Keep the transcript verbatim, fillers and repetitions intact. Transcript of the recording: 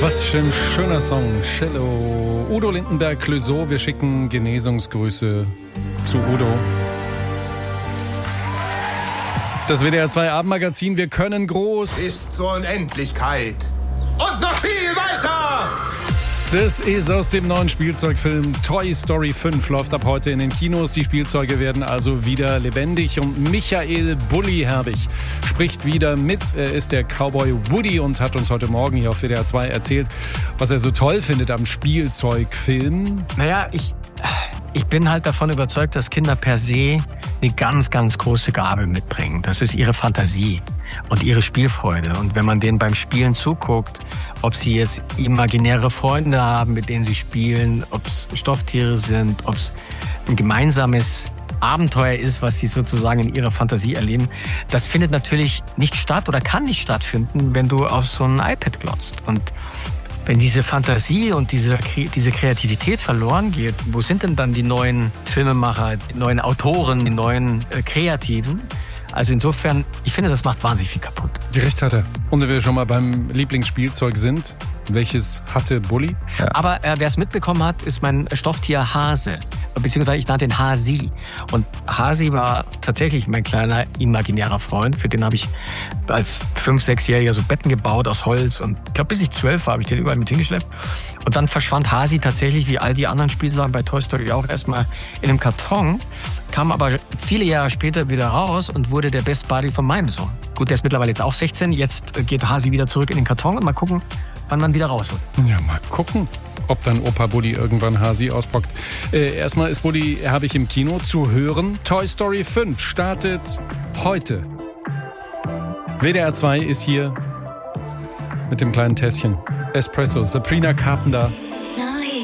Was für ein schöner Song. Cello. Udo Lindenberg-Clouseau. Wir schicken Genesungsgrüße zu Udo. Das W D R zwei Abendmagazin. Wir können groß. Bis zur Unendlichkeit. Und noch viel weiter! Das ist aus dem neuen Spielzeugfilm Toy Story fünf, läuft ab heute in den Kinos. Die Spielzeuge werden also wieder lebendig und Michael Bulli Herbig spricht wieder mit. Er ist der Cowboy Woody und hat uns heute Morgen hier auf W D R zwei erzählt, was er so toll findet am Spielzeugfilm. Naja, ich, ich bin halt davon überzeugt, dass Kinder per se eine ganz, ganz große Gabe mitbringen. Das ist ihre Fantasie und ihre Spielfreude. Und wenn man denen beim Spielen zuguckt, ob sie jetzt imaginäre Freunde haben, mit denen sie spielen, ob es Stofftiere sind, ob es ein gemeinsames Abenteuer ist, was sie sozusagen in ihrer Fantasie erleben, das findet natürlich nicht statt oder kann nicht stattfinden, wenn du auf so ein iPad glotzt. Und wenn diese Fantasie und diese, diese Kreativität verloren geht, wo sind denn dann die neuen Filmemacher, die neuen Autoren, die neuen äh, Kreativen? Also insofern, ich finde, das macht wahnsinnig viel kaputt. Wie recht hat er. Und wenn wir schon mal beim Lieblingsspielzeug sind, welches hatte Bulli? Ja. Aber äh, wer es mitbekommen hat, ist mein Stofftier Hase. Beziehungsweise ich nannte ihn Hasi. Und Hasi war tatsächlich mein kleiner imaginärer Freund. Für den habe ich als fünf-, sechsjähriger so Betten gebaut aus Holz. Und ich glaube, bis ich zwölf war, habe ich den überall mit hingeschleppt. Und dann verschwand Hasi tatsächlich, wie all die anderen Spielsachen bei Toy Story auch, erstmal in einem Karton. Kam aber viele Jahre später wieder raus und wurde der Best Buddy von meinem Sohn. Gut, der ist mittlerweile jetzt auch sechzehn. Jetzt geht Hasi wieder zurück in den Karton und mal gucken, wann man wieder rausholt. Ja, mal gucken, ob dann Opa Bulli irgendwann Hasi auspackt. Äh, erstmal ist Bulli, habe ich im Kino zu hören. Toy Story fünf startet heute. W D R zwei ist hier mit dem kleinen Tässchen Espresso. Sabrina Carpenter